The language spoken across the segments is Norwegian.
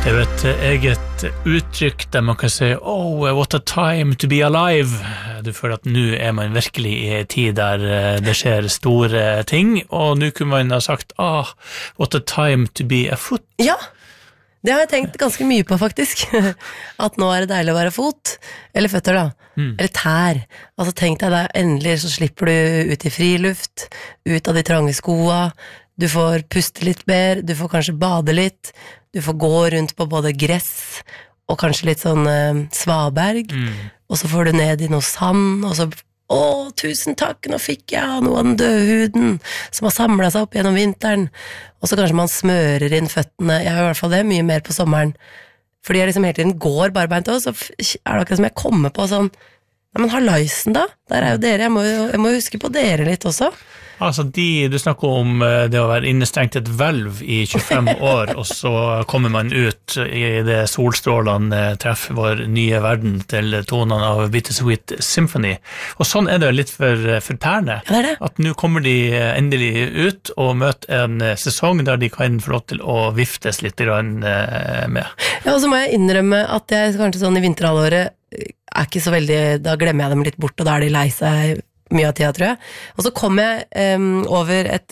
jo et eget uttrykk der man kan si «Oh, what a time to be alive». Du føler at nå man virkelig i en tid der det skjer store ting, og nå kunne man ha sagt «Ah, what a time to be a foot». Ja, det har jeg tenkt ganske mye på faktisk. At nå det deilig å være fot, eller føtter da, eller tær. Altså tenk deg der, endelig så slipper du ut i friluft, ut av de trange skoa, du får puste litt mer, du får kanskje bade litt, du får gå rundt på både gress og kanskje litt sånn svaberg, og så får du ned i noe sand, og så, tusen takk, nå fikk jeg noe av den døde huden som har samlet seg opp gjennom vinteren, og så kanskje man smører inn føttene, jeg gjør i hvert fall det mye mer på sommeren, fordi jeg liksom hele tiden går barbeint også, så det akkurat som jeg kommer på sånn, ja, men hallaisen da, der jo dere, jeg må huske på dere litt også. Altså, du snakker om det å være innestengt et hvelv i 25 år, og så kommer man ut i det solstrålene treffer vår nye verden til tonene av Bittersweet Symphony. Og sånn det litt for tærne, ja, det. At nå kommer de endelig ut og møter en sesong der de kan få lov til å viftes litt med. Ja, og så må jeg innrømme at jeg kanskje sånn i vinterhalvåret ikke så veldig, da glemmer jeg dem litt bort, og da de lei seg mye av tida, tror jeg. Og så kom jeg over ett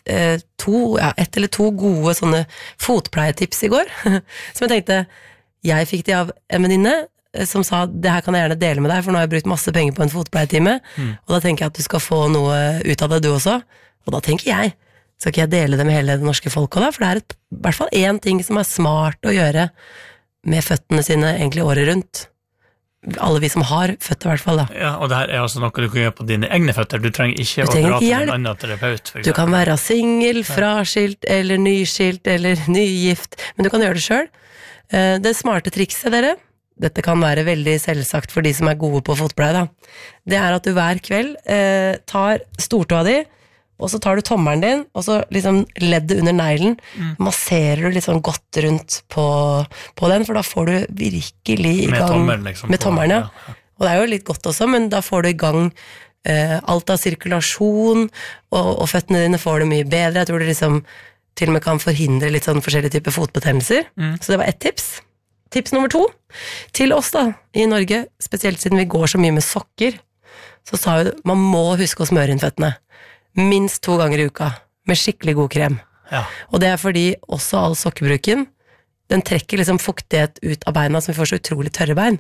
eller to gode sånne fotpleietips i går, som jeg tenkte, jeg fikk de av en venninne, som sa, det her kan jeg gjerne dele med deg, for nå har jeg brukt masse penger på en fotpleietime, og da tenker jeg at du skal få noe ut av det du også. Og da tenker jeg, skal ikke jeg dele det med hele det norske folket da, for det i hvert fall en ting som smart å gjøre med føttene sine egentlig året rundt. Alle vi som har føtter i hvert fall da. Ja, og det her altså noe du kan gjøre på dine egne føtter. Du trenger ikke å dra til en annen terapeut. Du kan være single, fraskilt, eller nyskilt, eller nygift, men du kan gjøre det selv. Det smarte trikset, dere, dette kan være veldig selvsagt for de som gode på fotpleie da, det at du hver kveld tar stortåa di, og så tar du tommelen din, og så liksom leddet under neglen, masserer du litt sånn godt rundt på den, for da får du virkelig i gang tommelen, liksom, med tommelen, ja. Og det jo litt godt også, men da får du i gang alt av sirkulasjon, og føttene dine får det mye bedre. Jeg tror det liksom til og med kan forhindre litt sånn forskjellige typer fotbetennelser. Så det var ett tips. Tips nummer 2, til oss da, i Norge, spesielt siden vi går så mye med sokker, så sa jo man må huske å smøre inn føttene. Minst 2 ganger i uka, med skikkelig god krem. Ja. Og det fordi også all sokkebruken, den trekker liksom fuktighet ut av beina, som vi får så utrolig tørre bein.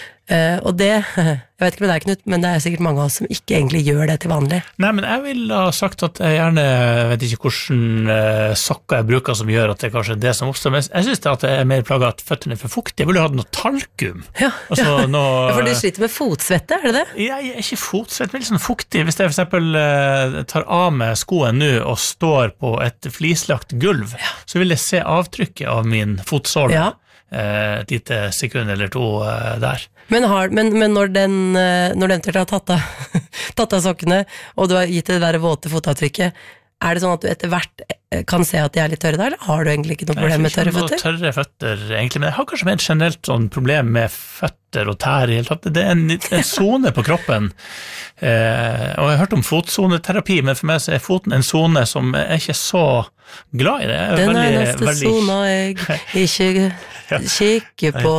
Og det, jeg vet ikke med deg, Knut, men det sikkert mange av oss som ikke egentlig gjør det til vanlig. Nei, men jeg vil ha sagt at jeg gjerne vet ikke hvordan sokker jeg bruker som gjør at det kanskje det som oppstår, men jeg synes at det mer plaget at føttene for fuktige. Jeg ville hatt noe talkum. Ja, altså, ja, for du sliter med fotsvette, det det? Jeg ikke fotsvett, men litt sånn fuktig. Hvis jeg for eksempel tar av meg skoen nå og står på et flislagt gulv, så vil jeg se avtrykket av min fotsåle. Et lite sekund eller 2 der. Men når den til å ha tatt av sokkene, og du har gitt det der våte fotavtrykket, det sånn at du etter hvert kan se at de litt tørre da, eller har du egentlig ikke noe problem med tørre føtter? Tørre føtter, egentlig, men jeg har kanskje mer et generelt sånn problem med føtter og tær i hele tatt. Det en zone på kroppen, og jeg har hørt om fotsoneterapi, men for meg så foten en zone som jeg ikke så glad i det. Den neste zona jeg ikke kikker på,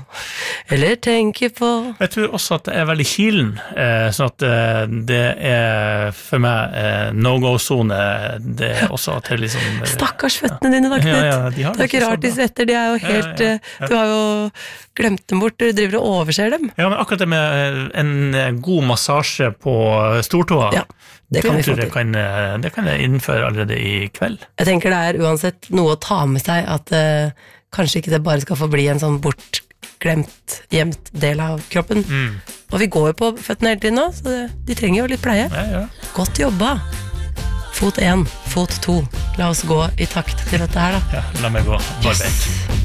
eller tenker på. Jeg tror også at det veldig kilen, sånn at det for meg no-go-zone, det også at det liksom... Stakkars føttene dine da, Knut. Ja, det ikke rart de svetter, de jo helt... Du har jo glemt dem bort, du driver og overser dem. Ja, men akkurat det med en god massasje på stortåa, det kan vi få til. Det kan jeg innføre allerede i kveld. Jeg tenker det uansett noe å ta med seg, at kanskje ikke det bare skal få bli en sånn bortglemt, gjemt del av kroppen. Og vi går jo på føttene hele tiden nå, så de trenger jo litt pleie. Ja. Godt jobba! Fot 1, fot 2. La oss gå i takt til dette her da. Ja, la meg gå. Barbeint.